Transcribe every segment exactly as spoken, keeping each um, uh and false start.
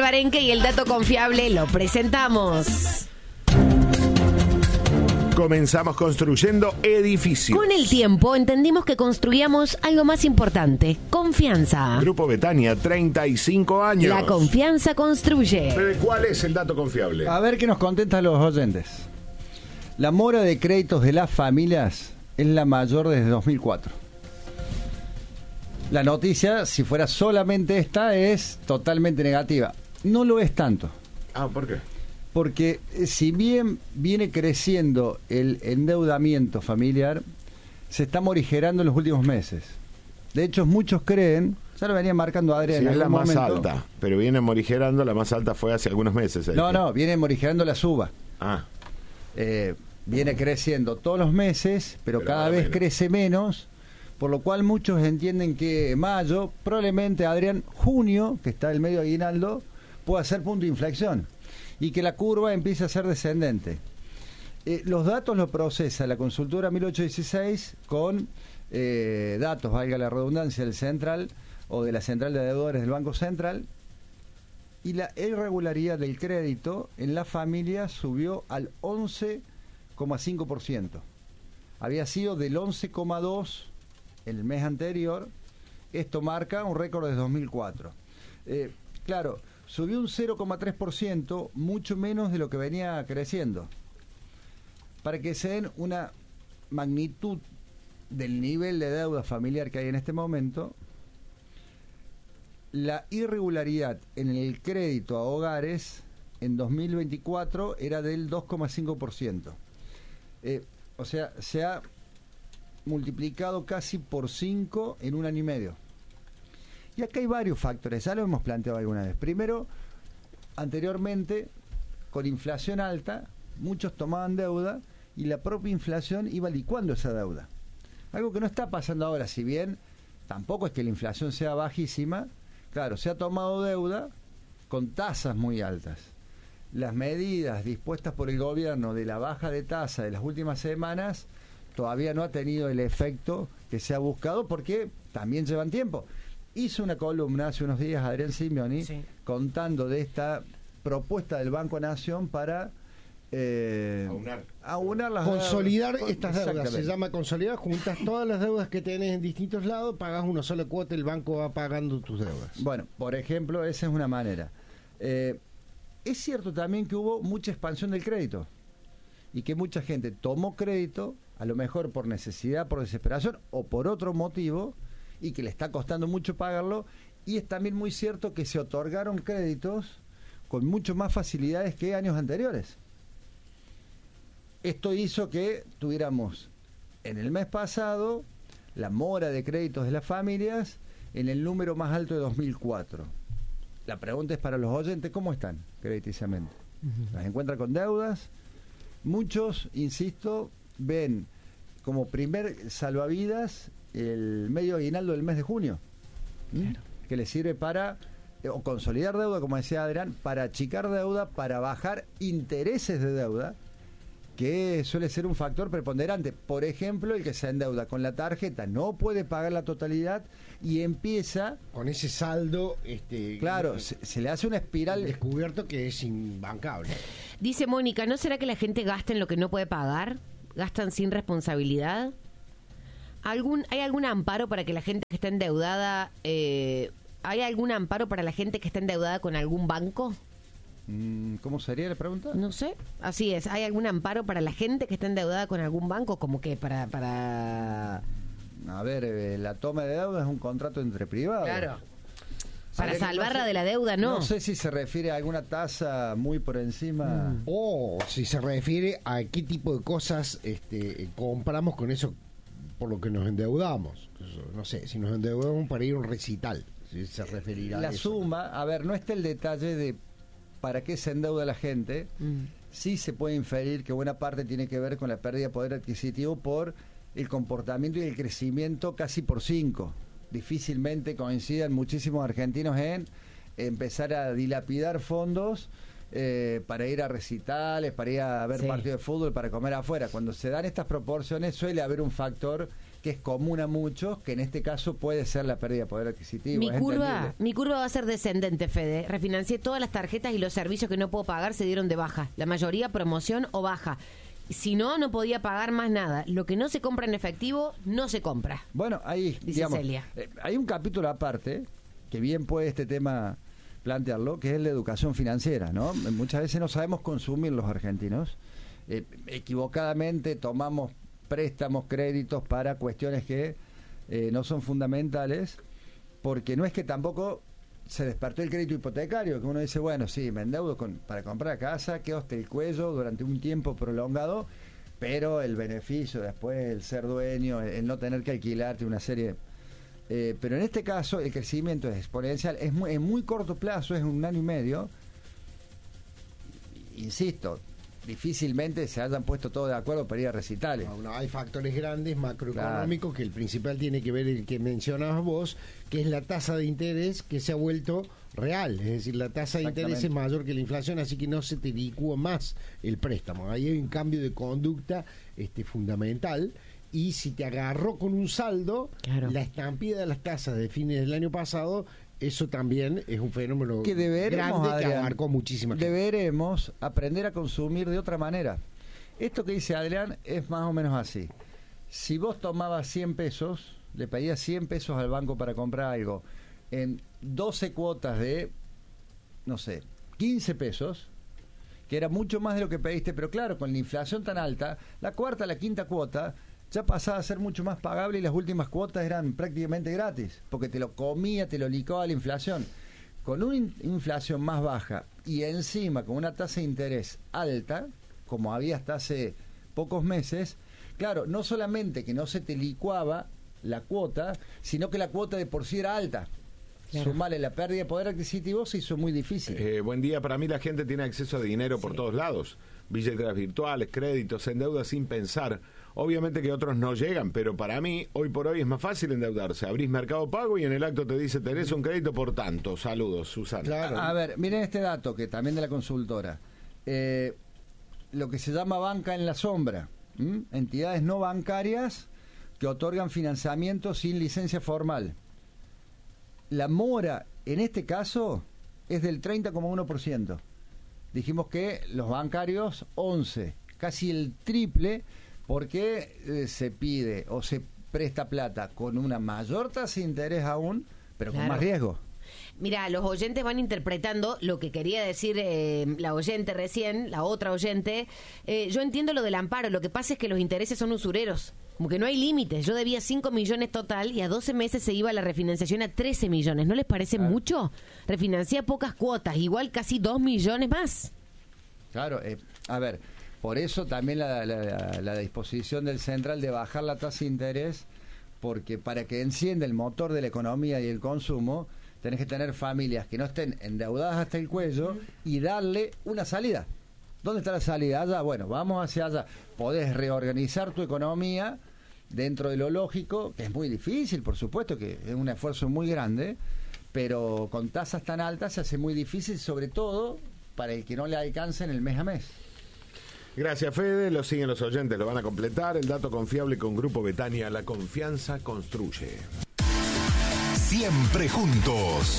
Barenque y el dato confiable lo presentamos. Comenzamos construyendo edificios. Con el tiempo entendimos que construíamos algo más importante, confianza. Grupo Betania, treinta y cinco años. La confianza construye. ¿Pero cuál es el dato confiable? A ver qué nos contestan los oyentes. La mora de créditos de las familias es la mayor desde dos mil cuatro. La noticia, si fuera solamente esta, es totalmente negativa. No lo es tanto. Ah, ¿por qué? Porque si bien viene creciendo el endeudamiento familiar, se está morigerando en los últimos meses. De hecho, muchos creen, ya lo venía marcando Adrián Sí, en es la algún más momento. alta, pero viene morigerando, la más alta fue hace algunos meses. No, no, viene morigerando la suba. Ah. Eh, viene creciendo todos los meses, pero, Pero cada ahora vez menos. crece menos, por lo cual muchos entienden que mayo, probablemente Adrián, junio, que está el medio aguinaldo, pueda ser punto de inflexión y que la curva empiece a ser descendente. Eh, los datos los procesa la consultora mil ochocientos dieciséis con eh, datos, valga la redundancia, del Central o de la Central de Deudores del Banco Central, y la irregularidad del crédito en la familia subió al once coma cinco por ciento. Había sido del once coma dos por ciento el mes anterior. Esto marca un récord de dos mil cuatro. Eh, claro, subió un cero coma tres por ciento, mucho menos de lo que venía creciendo. Para que se den una magnitud del nivel de deuda familiar que hay en este momento, la irregularidad en el crédito a hogares en dos mil veinticuatro era del dos coma cinco por ciento. Eh, o sea, se ha multiplicado casi por cinco en un año y medio. Y acá hay varios factores, ya lo hemos planteado alguna vez. Primero, anteriormente, con inflación alta, muchos tomaban deuda y la propia inflación iba licuando esa deuda. Algo que no está pasando ahora, si bien tampoco es que la inflación sea bajísima, claro, se ha tomado deuda con tasas muy altas. Las medidas dispuestas por el gobierno de la baja de tasa de las últimas semanas todavía no ha tenido el efecto que se ha buscado porque también llevan tiempo. Hizo una columna hace unos días Adrián Simeoni sí. contando de esta propuesta del Banco Nación para eh, aunar. aunar las consolidar deudas. estas deudas, se llama consolidar, juntas todas las deudas que tenés en distintos lados, pagás una sola cuota, el banco va pagando tus deudas. Bueno, por ejemplo, esa es una manera. Eh, es cierto también que hubo mucha expansión del crédito y que mucha gente tomó crédito, a lo mejor por necesidad, por desesperación o por otro motivo, y que le está costando mucho pagarlo, y es también muy cierto que se otorgaron créditos con mucho más facilidades que años anteriores. Esto hizo que tuviéramos en el mes pasado la mora de créditos de las familias en el número más alto de dos mil cuatro. La pregunta es para los oyentes, ¿cómo están crediticiamente? ¿Las encuentran con deudas? Muchos, insisto, ven como primer salvavidas el medio aguinaldo del mes de junio, claro. que les sirve para eh, o consolidar deuda, como decía Adrián, para achicar deuda, para bajar intereses de deuda, que suele ser un factor preponderante. Por ejemplo, el que se endeuda con la tarjeta no puede pagar la totalidad y empieza con ese saldo, este, claro, se, se le hace una espiral descubierto que es imbancable. Dice Mónica, ¿no será que la gente gasta en lo que no puede pagar? ¿Gastan sin responsabilidad? ¿Algún, ¿Hay algún amparo para que la gente que está endeudada, eh, ¿hay algún amparo para la gente que está endeudada con algún banco? ¿Cómo sería la pregunta? No sé, así es. ¿Hay algún amparo para la gente que está endeudada con algún banco? Como que para... para... A ver, eh, la toma de deuda es un contrato entre privados. Claro. Para Sabés, salvarla no sé, de la deuda, no. No sé si se refiere a alguna tasa muy por encima. Mm. O si se refiere a qué tipo de cosas este, compramos con eso por lo que nos endeudamos. No sé, si nos endeudamos para ir a un recital, si se referirá la a eso. suma, a ver, no está el detalle de para qué se endeuda la gente. Mm. Sí se puede inferir que buena parte tiene que ver con la pérdida de poder adquisitivo por el comportamiento y el crecimiento casi por cinco. Difícilmente coincidan muchísimos argentinos en empezar a dilapidar fondos eh, para ir a recitales, para ir a ver sí. partidos de fútbol, para comer afuera. Cuando se dan estas proporciones suele haber un factor que es común a muchos, que en este caso puede ser la pérdida de poder adquisitivo. Mi es curva, entendible. mi curva va a ser descendente, Fede. Refinancié todas las tarjetas y los servicios que no puedo pagar se dieron de baja. La mayoría promoción o baja. Si no, no podía pagar más nada. Lo que no se compra en efectivo, no se compra. Bueno, ahí, Dice digamos, Celia. eh, hay un capítulo aparte, que bien puede este tema plantearlo, que es la educación financiera, ¿no? Muchas veces no sabemos consumir los argentinos. Eh, equivocadamente tomamos préstamos, créditos para cuestiones que eh, no son fundamentales, porque no es que tampoco se despertó el crédito hipotecario, que uno dice, bueno, sí, me endeudo con, para comprar casa, quedo hasta el cuello durante un tiempo prolongado, pero el beneficio después, el ser dueño, el, el no tener que alquilarte una serie... Eh, pero en este caso el crecimiento es exponencial, es muy, en muy corto plazo, es un año y medio. Insisto, difícilmente se hayan puesto todos de acuerdo para ir a recitales. No, no, hay factores grandes macroeconómicos, claro, que el principal tiene que ver el que mencionabas vos, que es la tasa de interés que se ha vuelto real, es decir, la tasa de interés es mayor que la inflación, así que no se te licúa más el préstamo. Ahí hay un cambio de conducta este fundamental. Y si te agarró con un saldo, claro, la estampida de las tasas de fines del año pasado, eso también es un fenómeno que deberemos, grande, Adrián, que abarcó muchísima gente. Deberemos aprender a consumir de otra manera. Esto que dice Adrián es más o menos así. Si vos tomabas cien pesos, le pedías cien pesos al banco para comprar algo, en doce cuotas de, no sé, quince pesos, que era mucho más de lo que pediste, pero claro, con la inflación tan alta, la cuarta, la quinta cuota ya pasaba a ser mucho más pagable y las últimas cuotas eran prácticamente gratis, porque te lo comía, te lo licuaba la inflación. Con una in- inflación más baja y encima con una tasa de interés alta, como había hasta hace pocos meses, claro, no solamente que no se te licuaba la cuota, sino que la cuota de por sí era alta. Claro. Sumarle la pérdida de poder adquisitivo se hizo muy difícil. Eh, buen día, para mí la gente tiene acceso a dinero por sí. todos lados, billeteras virtuales, créditos, se endeuda sin pensar. Obviamente que otros no llegan, pero para mí, hoy por hoy es más fácil endeudarse. Abrís Mercado Pago y en el acto te dice, tenés un crédito por tanto. Saludos, Susana. Claro. A, a ver, miren este dato, que también de la consultora. Eh, lo que se llama banca en la sombra. ¿m? Entidades no bancarias que otorgan financiamiento sin licencia formal. La mora, en este caso, es del treinta coma uno por ciento. Dijimos que los bancarios, once. Casi el triple... porque eh, se pide o se presta plata con una mayor tasa de interés aún, pero claro, con más riesgo. Mira, los oyentes van interpretando lo que quería decir eh, la oyente recién, la otra oyente. Eh, yo entiendo lo del amparo, lo que pasa es que los intereses son usureros, como que no hay límites. Yo debía cinco millones total y a doce meses se iba la refinanciación a trece millones. ¿No les parece claro. mucho? Refinancié a pocas cuotas, igual casi dos millones más. Claro, eh, a ver... Por eso también la, la, la disposición del Central de bajar la tasa de interés, porque para que encienda el motor de la economía y el consumo, tenés que tener familias que no estén endeudadas hasta el cuello y darle una salida. ¿Dónde está la salida? Allá, bueno, vamos hacia allá. Podés reorganizar tu economía dentro de lo lógico, que es muy difícil, por supuesto, que es un esfuerzo muy grande, pero con tasas tan altas se hace muy difícil, sobre todo para el que no le alcance en el mes a mes. Gracias, Fede. Lo siguen los oyentes, lo van a completar. El dato confiable con Grupo Betania. La confianza construye. Siempre juntos.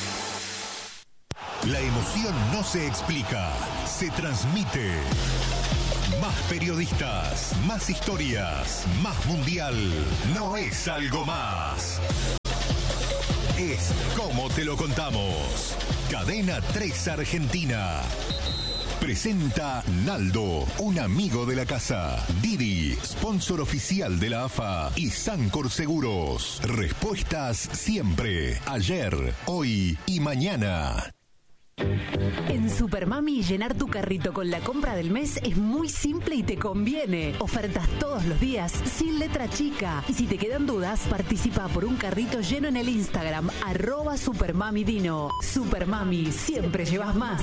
La emoción no se explica, se transmite. Más periodistas, más historias, más mundial. No es algo más. Es como te lo contamos. Cadena tres Argentina. Presenta Naldo, un amigo de la casa. Didi, sponsor oficial de la A F A. Y Sancor Seguros. Respuestas siempre. Ayer, hoy y mañana. En Supermami, llenar tu carrito con la compra del mes es muy simple y te conviene. Ofertas todos los días, sin letra chica. Y si te quedan dudas, participa por un carrito lleno en el Instagram, arroba Supermamidino. Supermami, siempre llevas más.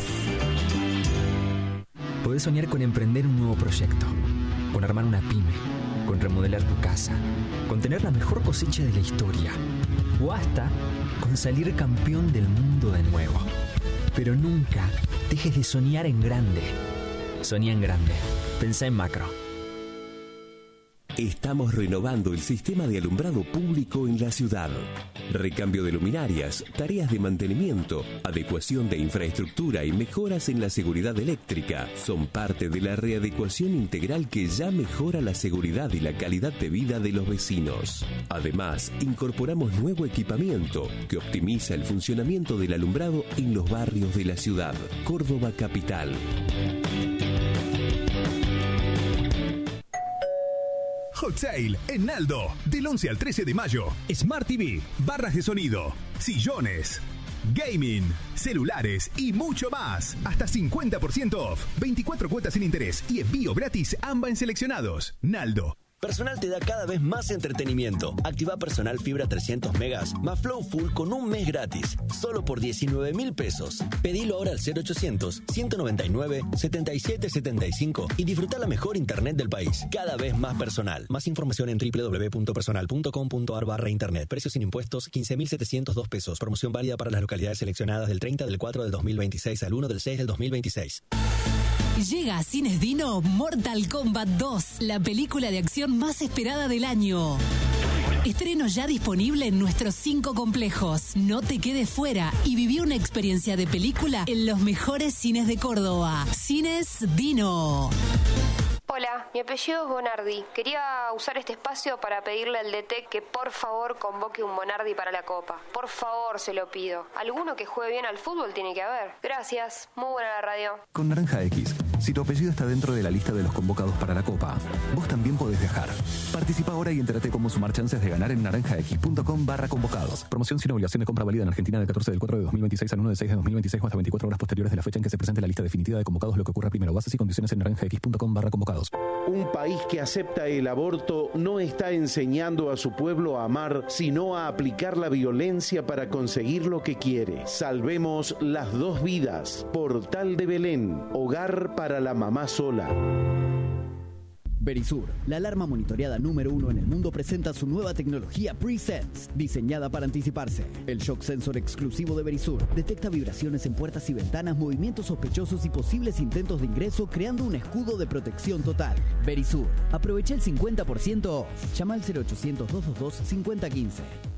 Podés soñar con emprender un nuevo proyecto, con armar una pyme, con remodelar tu casa, con tener la mejor cosecha de la historia, o hasta con salir campeón del mundo de nuevo. Pero nunca dejes de soñar en grande. Soñá en grande. Pensá en macro. Estamos renovando el sistema de alumbrado público en la ciudad. Recambio de luminarias, tareas de mantenimiento, adecuación de infraestructura y mejoras en la seguridad eléctrica son parte de la readecuación integral que ya mejora la seguridad y la calidad de vida de los vecinos. Además, incorporamos nuevo equipamiento que optimiza el funcionamiento del alumbrado en los barrios de la ciudad. Córdoba Capital. Hot Sale en Naldo, del once al trece de mayo. Smart T V, barras de sonido, sillones, gaming, celulares y mucho más. Hasta cincuenta por ciento off, veinticuatro cuotas sin interés y envío gratis AMBA en seleccionados. Naldo. Personal te da cada vez más entretenimiento. Activa Personal Fibra trescientos megas más Flow Full con un mes gratis. Solo por diecinueve mil pesos. Pedilo ahora al cero ochocientos, ciento noventa y nueve, setenta y siete setenta y cinco y disfruta la mejor internet del país. Cada vez más personal. Más información en doble u doble u doble u punto personal punto com punto a r barra internet. Precios sin impuestos, quince mil setecientos dos pesos. Promoción válida para las localidades seleccionadas del treinta del cuatro del dos mil veintiséis al uno del seis del dos mil veintiséis. Llega a Cines Dino Mortal Kombat dos, la película de acción más esperada del año. Estreno ya disponible en nuestros cinco complejos. No te quedes fuera y viví una experiencia de película en los mejores cines de Córdoba. Cines Dino. Hola, mi apellido es Bonardi. Quería usar este espacio para pedirle al D T que por favor convoque un Bonardi para la Copa. Por favor, se lo pido. Alguno que juegue bien al fútbol tiene que haber. Gracias. Muy buena la radio. Con Naranja X, si tu apellido está dentro de la lista de los convocados para la Copa, vos también podés viajar. Participa ahora y entérate cómo sumar chances de ganar en naranjax.com barra convocados. Promoción sin obligación de compra válida en Argentina del catorce del cuatro de dos mil veintiséis al uno del seis de dos mil veintiséis o hasta veinticuatro horas posteriores de la fecha en que se presente la lista definitiva de convocados, lo que ocurra primero. Bases y condiciones en naranjax.com barra convocados. Un país que acepta el aborto no está enseñando a su pueblo a amar, sino a aplicar la violencia para conseguir lo que quiere. Salvemos las dos vidas. Portal de Belén, hogar para la mamá sola. Verisur, la alarma monitoreada número uno en el mundo, presenta su nueva tecnología Pre-Sense, diseñada para anticiparse. El shock sensor exclusivo de Verisur detecta vibraciones en puertas y ventanas, movimientos sospechosos y posibles intentos de ingreso, creando un escudo de protección total. Verisur, aprovecha el cincuenta por ciento off. Llama al cero ochocientos, doscientos veintidós, cincuenta quince.